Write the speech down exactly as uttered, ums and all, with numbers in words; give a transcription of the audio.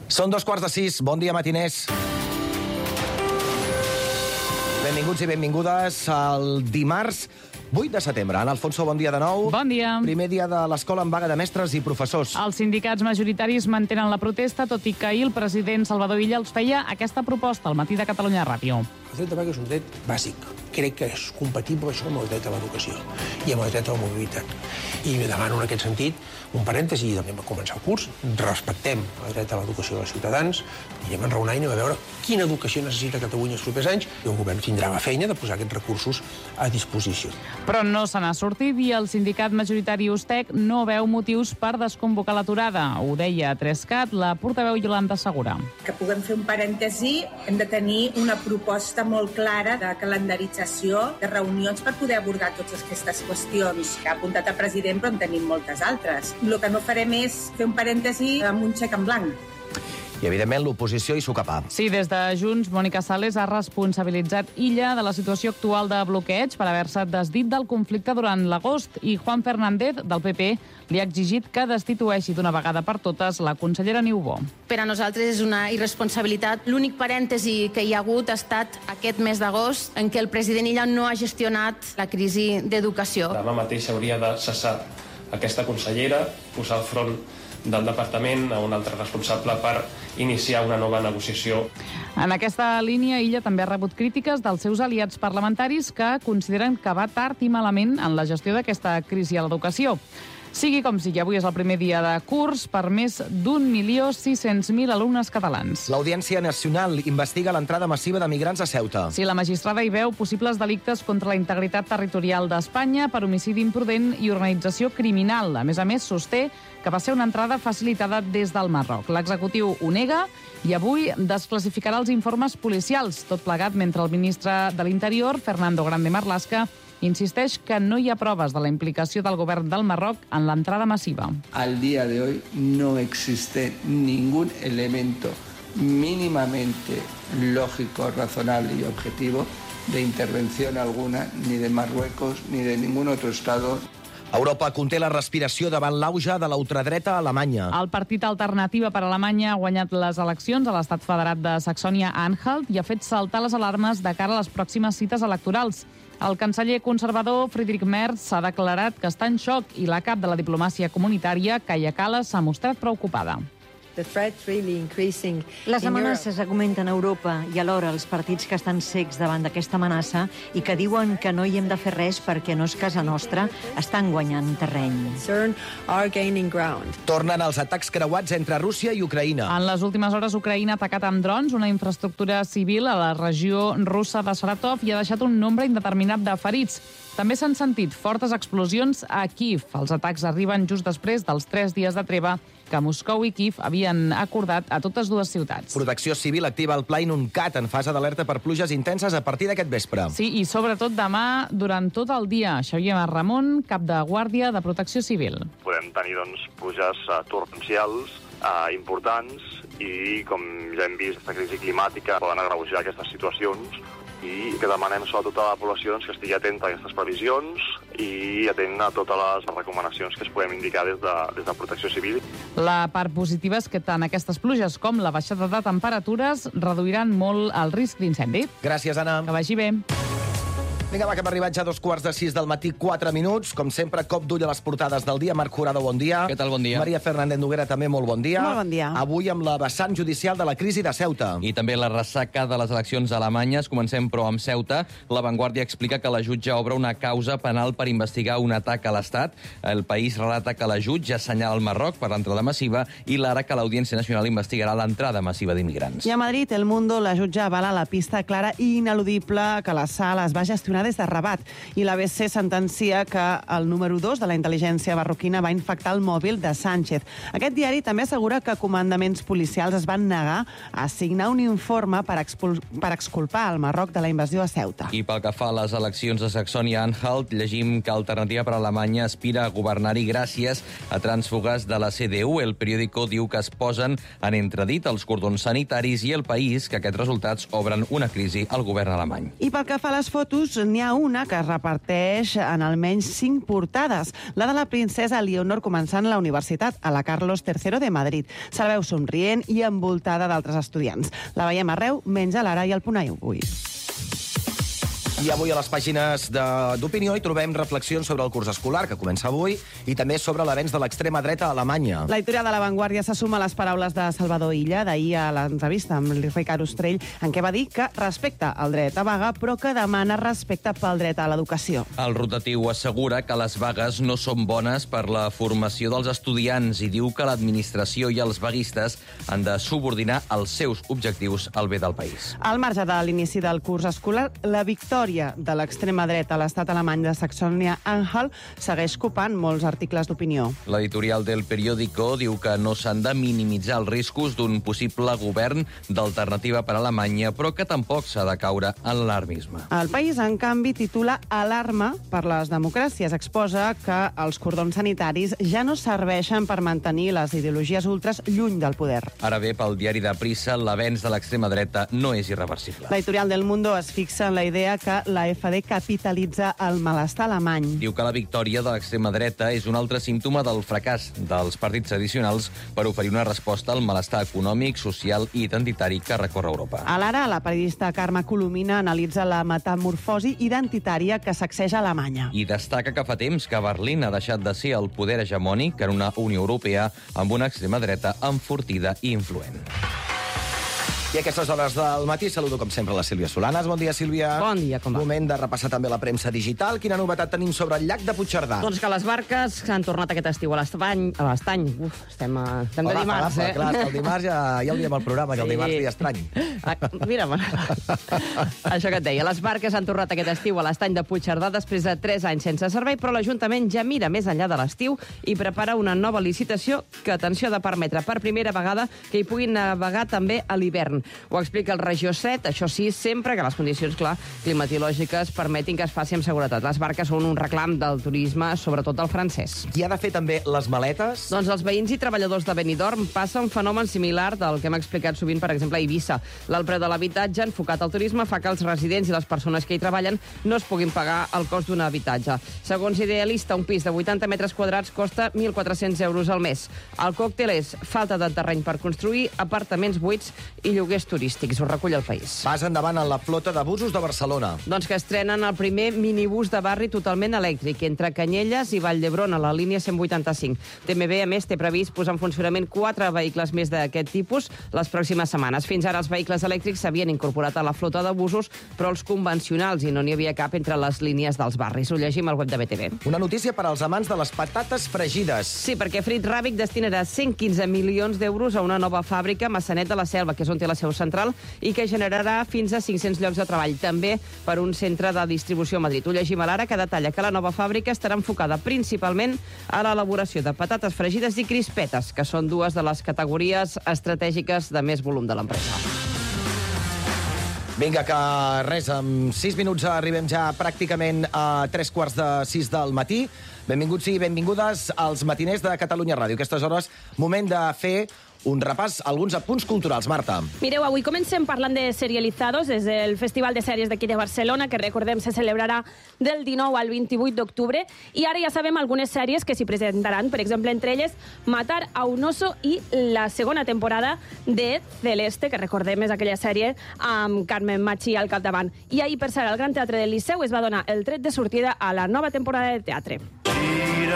Són dos quarts de sis. Bon dia, matiners. Benvinguts i benvingudes al dimarts vuit de setembre. Ana Alfonso, bon dia de nou. Bon dia. Primer dia de l'escola en vaga de mestres i professors. Els sindicats majoritaris mantenen la protesta, tot i que ahir el president Salvador Illa els feia aquesta proposta al matí de Catalunya Ràdio. El dret de vaga és un dret bàsic. Crec que és compatible això amb el dret a l'educació i amb el dret a la mobilitat. I demano en aquest sentit un parèntesi, i també va començar el curs, respectem el dret a l'educació dels ciutadans, i anem a enraonar i anem a veure quina educació necessita Catalunya els propers anys, i el govern tindrà la feina de posar aquests recursos a disposició. Però no se n'ha sortit i el sindicat majoritari Ustec no veu motius per desconvocar l'aturada. Ho deia a Trescat la portaveu Yolanda Segura. Que puguem fer un parèntesi, hem de tenir una proposta molt clara de calendarització de reunions per poder abordar totes aquestes qüestions. Que ha apuntat el president, però en tenim moltes altres. El que no farem és fer un parèntesi amb un xec en blanc. I, evidentment, l'oposició hi socapà. Sí, des de Junts, Mònica Sales ha responsabilitzat Illa de la situació actual de bloqueig per haver-se desdit del conflicte durant l'agost, i Juan Fernández, del P P, li ha exigit que destitueixi d'una vegada per totes la consellera Niubó. Per a nosaltres és una irresponsabilitat. L'únic parèntesi que hi ha hagut ha estat aquest mes d'agost, en què el president Illa no ha gestionat la crisi d'educació. Demà mateix s'hauria de cessar aquesta consellera, posar al front del departament a un altre responsable per iniciar una nova negociació. En aquesta línia, Illa també ha rebut crítiques dels seus aliats parlamentaris que consideren que va tard i malament en la gestió d'aquesta crisi a l'educació. Sigui com sigui, avui és el primer dia de curs per més d'un milió sis-cents mil alumnes catalans. L'Audiència Nacional investiga l'entrada massiva de migrants a Ceuta. Sí, la magistrada hi veu possibles delictes contra la integritat territorial d'Espanya per homicidi imprudent i organització criminal. A més a més, sosté que va ser una entrada facilitada des del Marroc. L'executiu ho nega i avui desclassificarà els informes policials, tot plegat mentre el ministre de l'Interior, Fernando Grande Marlaska, insisteix que no hi ha proves de la implicació del govern del Marroc en l'entrada massiva. Al día de hoy no existe ningún elemento mínimamente lógico, razonable y objetivo de intervención alguna ni de Marruecos ni de ningún otro Estado. Europa conté la respiració davant l'auge de la ultradreta a Alemanya. El partit Alternativa per Alemanya ha guanyat les eleccions a l'estat federat de Saxònia-Anhalt i ha fet saltar les alarmes de cara a les pròximes cites electorals. El canceller conservador Friedrich Merz s'ha declarat que està en xoc i la cap de la diplomàcia comunitària, Kaja Kallas, s'ha mostrat preocupada. Les amenaces augmenten a Europa i alhora els partits que estan cecs davant d'aquesta amenaça i que diuen que no hi hem de fer res perquè no és casa nostra, estan guanyant terreny. Tornen els atacs creuats entre Rússia i Ucraïna. En les últimes hores, Ucraïna ha atacat amb drons una infraestructura civil a la regió russa de Saratov i ha deixat un nombre indeterminat de ferits. També s'han sentit fortes explosions a Kíev. Els atacs arriben just després dels tres dies de treva que Moscou i Kíev havien acordat a totes dues ciutats. Protecció Civil activa el Pla Inuncat en fase d'alerta per pluges intenses a partir d'aquest vespre. Sí, i sobretot demà durant tot el dia. Xavier Ramon, cap de Guàrdia de Protecció Civil. Podem tenir doncs, pluges uh, torrencials uh, importants i, com ja hem vist, aquesta crisi climàtica poden agreujar aquestes situacions, i que demanem sobretot a la població doncs, que estigui atenta a aquestes previsions i atent a totes les recomanacions que es podem indicar des de, des de Protecció Civil. La part positiva és que tant aquestes pluges com la baixada de temperatures reduiran molt el risc d'incendi. Gràcies, Anna. Que vagi bé. Vinga, va, que hem arribat ja a dos quarts de sis del matí, quatre minuts. Com sempre, cop d'ull a les portades del dia. Marc Jurado, bon dia. Què tal, bon dia. Maria Fernández Noguera, també molt bon dia. Molt bon dia. Avui amb la vessant judicial de la crisi de Ceuta. I també la ressaca de les eleccions alemanyes. Comencem, però, amb Ceuta. La Vanguardia explica que la jutge obre una causa penal per investigar un atac a l'Estat. El País relata que la jutge assenyala el Marroc per l'entrada massiva i l'Ara que l'Audiència Nacional investigarà l'entrada massiva d'immigrants. I a Madrid, El Mundo, la jutge avala la pista clara i ineludible que la sala es va gestionar des de Rabat. I l'A B C sentencia que el número dos de la intel·ligència marroquina va infectar el mòbil de Sánchez. Aquest diari també assegura que comandaments policials es van negar a signar un informe per, expul per exculpar el Marroc de la invasió a Ceuta. I pel que fa a les eleccions de Saxònia-Anhalt, llegim que Alternativa per Alemanya aspira a governar-hi gràcies a trànsfugues de la C D U. El periòdico diu que es posen en entredit els cordons sanitaris i El País que aquests resultats obren una crisi al govern alemany. I pel que fa a les fotos, n'hi ha una que es reparteix en almenys cinc portades. La de la princesa Leonor començant la universitat a la Carlos tercero de Madrid. Se la veu somrient i envoltada d'altres estudiants. La veiem arreu, menys a l'Ara i al Punt Avui. I avui a les pàgines d'Opinió hi trobem reflexions sobre el curs escolar, que comença avui, i també sobre l'avenç de l'extrema dreta a Alemanya. L'editorial de La Vanguardia se suma a les paraules de Salvador Illa d'ahir a l'entrevista amb Ricard Ostrell, en què va dir que respecta el dret a vaga, però que demana respecte pel dret a l'educació. El rotatiu assegura que les vagues no són bones per la formació dels estudiants i diu que l'administració i els vaguistes han de subordinar els seus objectius al bé del país. Al marge de l'inici del curs escolar, la victòria de l'extrema dreta a l'estat alemany de Saxònia-Anhalt segueix copant molts articles d'opinió. L'editorial del Periódico diu que no s'han de minimitzar els riscos d'un possible govern d'alternativa per a Alemanya, però que tampoc s'ha de caure en l'alarmisme. El País, en canvi, titula Alarma per les democràcies. Exposa que els cordons sanitaris ja no serveixen per mantenir les ideologies ultres lluny del poder. Ara bé, pel diari de Prissa, l'avenç de l'extrema dreta no és irreversible. L'editorial del Mundo es fixa en la idea que la F D capitalitza el malestar alemany. Diu que la victòria de l'extrema dreta és un altre símptoma del fracàs dels partits tradicionals per oferir una resposta al malestar econòmic, social i identitari que recorre Europa. A l'Ara, la periodista Carme Colomina analitza la metamorfosi identitària que sacseja Alemanya. I destaca que fa temps que Berlín ha deixat de ser el poder hegemònic en una Unió Europea amb una extrema dreta enfortida i influent. I a aquestes hores del matí saludo, com sempre, la Sílvia Solanas. Bon dia, Sílvia. Bon dia, com va? Moment de repassar també la premsa digital. Quina novetat tenim sobre el llac de Puigcerdà? Doncs que les barques s'han tornat aquest estiu a l'estany. A l'estany. Uf, estem, a, estem de Agafa, dimarts, agafa, eh? Clar, que el dimarts ja, ja el diem al programa, que el Sí. dimarts dia estrany. Ah, mira, això que et deia. Les barques han tornat aquest estiu a l'estany de Puigcerdà després de tres anys sense servei, però l'Ajuntament ja mira més enllà de l'estiu i prepara una nova licitació que, atenció, ha de permetre per primera vegada que hi puguin navegar també a l'hivern. Ho explica el Regió set, això sí, sempre que les condicions, clar, climatològiques permetin que es faci amb seguretat. Les barques són un reclam del turisme, sobretot del francès. Qui ha de fer també les maletes? Doncs els veïns i treballadors de Benidorm passa un fenomen similar del que hem explicat sovint, per exemple, a Eivissa. L'alt preu de l'habitatge enfocat al turisme fa que els residents i les persones que hi treballen no es puguin pagar el cost d'un habitatge. Segons Idealista, un pis de vuitanta metres quadrats costa mil quatre-cents euros al mes. El còctel és falta de terreny per construir, apartaments buits i lloguers turístics. Ho recull el País. Pas endavant en la flota de busos de Barcelona. Doncs que estrenen el primer minibús de barri totalment elèctric entre Canyelles i Vall d'Hebron a la línia cent vuitanta-cinc. T M B, a més, té previst posar en funcionament quatre vehicles més d'aquest tipus les pròximes setmanes. Fins ara els vehicles elèctrics s'havien incorporat a la flota de busos, però els convencionals, i no n'hi havia cap entre les línies dels barris. Ho llegim al web de B T V. Una notícia per als amants de les patates fregides. Sí, perquè Frit Ràbic destinarà cent quinze milions d'euros a una nova fàbrica a Massanet de la Selva, que és on té la seu central, i que generarà fins a cinc-cents llocs de treball, també per un centre de distribució a Madrid. Ho llegim a l'Ara, que detalla que la nova fàbrica estarà enfocada principalment a l'elaboració de patates fregides i crispetes, que són dues de les categories estratègiques de més volum de l'empresa. Vinga, que res, en sis minuts arribem ja pràcticament a tres quarts de sis del matí. Benvinguts i benvingudes als matiners de Catalunya Ràdio. Aquestes hores, moment de fer un repàs a alguns apunts culturals. Marta. Mireu, avui comencem parlant de Serializados, és el festival de sèries d'aquí de Barcelona, que recordem se celebrarà del dinou al vint-i-vuit d'octubre, i ara ja sabem algunes sèries que s'hi presentaran, per exemple, entre elles Matar a un oso i la segona temporada de Celeste, que recordem és aquella sèrie amb Carmen Machi al capdavant. I ahir, per cert, al Gran Teatre del Liceu es va donar el tret de sortida a la nova temporada de teatre.